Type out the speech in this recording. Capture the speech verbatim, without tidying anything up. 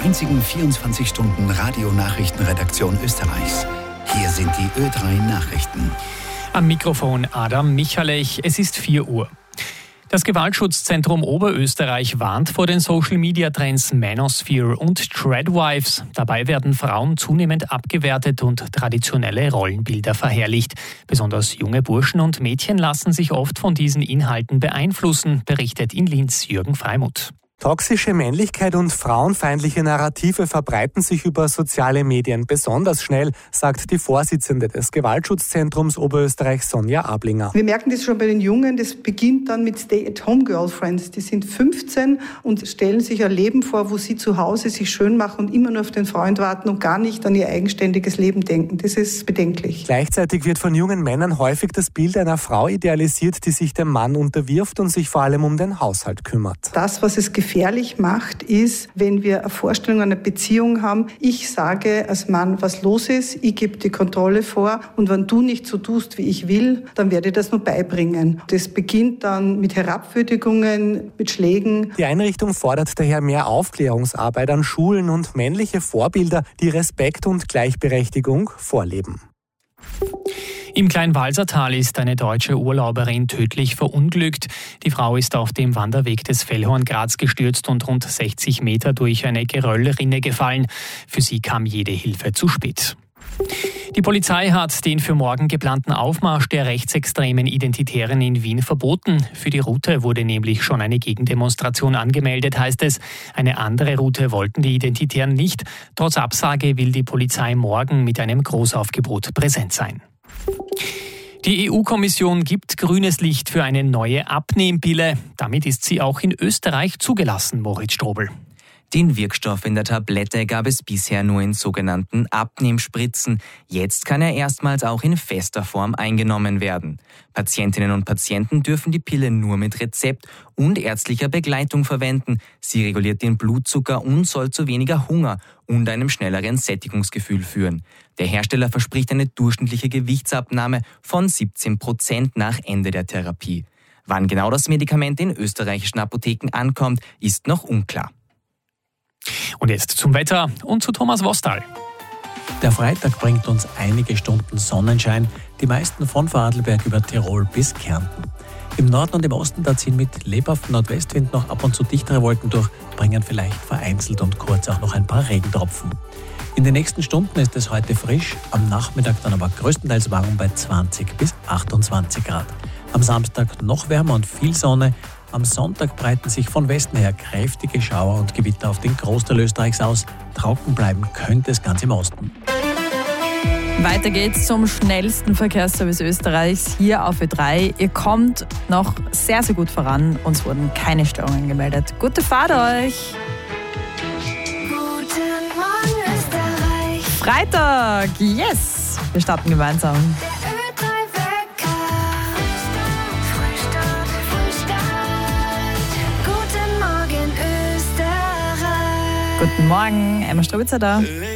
einzigen vierundzwanzig Stunden Radionachrichtenredaktion Österreichs. Hier sind die Ö drei Nachrichten. Am Mikrofon Adam Michalech, es ist vier Uhr. Das Gewaltschutzzentrum Oberösterreich warnt vor den Social-Media-Trends Manosphere und Treadwives. Dabei werden Frauen zunehmend abgewertet und traditionelle Rollenbilder verherrlicht. Besonders junge Burschen und Mädchen lassen sich oft von diesen Inhalten beeinflussen, berichtet in Linz Jürgen Freimuth. Toxische Männlichkeit und frauenfeindliche Narrative verbreiten sich über soziale Medien besonders schnell, sagt die Vorsitzende des Gewaltschutzzentrums Oberösterreich, Sonja Ablinger. Wir merken das schon bei den Jungen, das beginnt dann mit Stay-at-home-Girlfriends. Die sind fünfzehn und stellen sich ein Leben vor, wo sie zu Hause sich schön machen und immer nur auf den Freund warten und gar nicht an ihr eigenständiges Leben denken. Das ist bedenklich. Gleichzeitig wird von jungen Männern häufig das Bild einer Frau idealisiert, die sich dem Mann unterwirft und sich vor allem um den Haushalt kümmert. Das, was es gefährlich macht, ist, wenn wir eine Vorstellung einer Beziehung haben, ich sage als Mann, was los ist, ich gebe die Kontrolle vor und wenn du nicht so tust, wie ich will, dann werde ich das nur beibringen. Das beginnt dann mit Herabwürdigungen, mit Schlägen. Die Einrichtung fordert daher mehr Aufklärungsarbeit an Schulen und männliche Vorbilder, die Respekt und Gleichberechtigung vorleben. Im Kleinwalsertal ist eine deutsche Urlauberin tödlich verunglückt. Die Frau ist auf dem Wanderweg des Fellhorn-Graz gestürzt und rund sechzig Meter durch eine Geröllrinne gefallen. Für sie kam jede Hilfe zu spät. Die Polizei hat den für morgen geplanten Aufmarsch der rechtsextremen Identitären in Wien verboten. Für die Route wurde nämlich schon eine Gegendemonstration angemeldet, heißt es. Eine andere Route wollten die Identitären nicht. Trotz Absage will die Polizei morgen mit einem Großaufgebot präsent sein. Die E U-Kommission gibt grünes Licht für eine neue Abnehmpille. Damit ist sie auch in Österreich zugelassen, Moritz Strobel. Den Wirkstoff in der Tablette gab es bisher nur in sogenannten Abnehmspritzen. Jetzt kann er erstmals auch in fester Form eingenommen werden. Patientinnen und Patienten dürfen die Pille nur mit Rezept und ärztlicher Begleitung verwenden. Sie reguliert den Blutzucker und soll zu weniger Hunger und einem schnelleren Sättigungsgefühl führen. Der Hersteller verspricht eine durchschnittliche Gewichtsabnahme von siebzehn Prozent nach Ende der Therapie. Wann genau das Medikament in österreichischen Apotheken ankommt, ist noch unklar. Und jetzt zum Wetter und zu Thomas Wostal. Der Freitag bringt uns einige Stunden Sonnenschein, die meisten von Vorarlberg über Tirol bis Kärnten. Im Norden und im Osten da ziehen mit lebhaftem Nordwestwind noch ab und zu dichtere Wolken durch, bringen vielleicht vereinzelt und kurz auch noch ein paar Regentropfen. In den nächsten Stunden ist es heute frisch, am Nachmittag dann aber größtenteils warm bei zwanzig bis achtundzwanzig Grad. Am Samstag noch wärmer und viel Sonne. Am Sonntag breiten sich von Westen her kräftige Schauer und Gewitter auf den Großteil Österreichs aus. Trocken bleiben könnte es ganz im Osten. Weiter geht's zum schnellsten Verkehrsservice Österreichs hier auf Ö drei. Ihr kommt noch sehr, sehr gut voran. Uns wurden keine Störungen gemeldet. Gute Fahrt euch! Guten Morgen Österreich! Freitag, yes! Wir starten gemeinsam. Guten Morgen, Emma Strubitzer da.